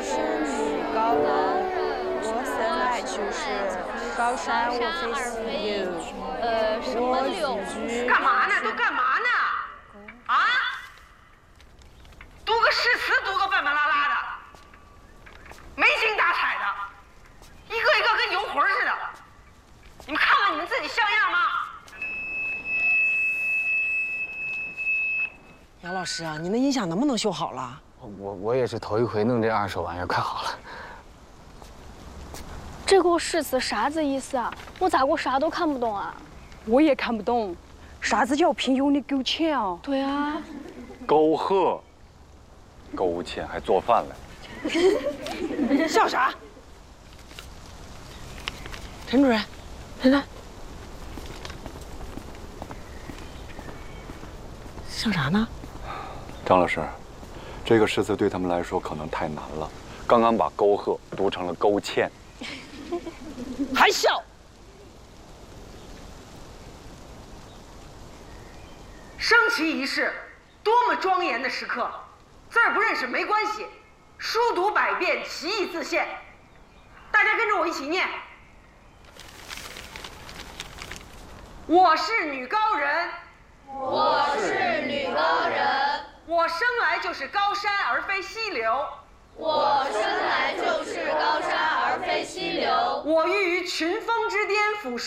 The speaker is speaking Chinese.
是女高人，我生来就是高山，我非溪流。 什么柳？ 干嘛呢？都干嘛呢？啊？读个诗词，读个笨笨拉拉的，没精打采的，一个一个跟游魂似的。你们看看你们自己像样吗？ 杨老师啊，你那音响能不能修好了？ 我也是头一回弄这二手玩意儿，快好了。 这个诗词啥子意思啊？我咋个啥都看不懂啊？ 我也看不懂，啥子叫平庸的苟且啊？ 对啊， 沟壑，勾芡还做饭来。 笑啥？陈主任，来，笑啥呢？ 张老师，这个诗词对他们来说可能太难了。刚刚把沟壑读成了勾芡， 还笑？ 升旗仪式，多么庄严的时刻！字儿不认识没关系，书读百遍，其义自现。大家跟着我一起念：我是女高人， 我是女高人， 我生来就是高山而非溪流， 我生来就是高山而非溪流， 我欲于群峰之巅俯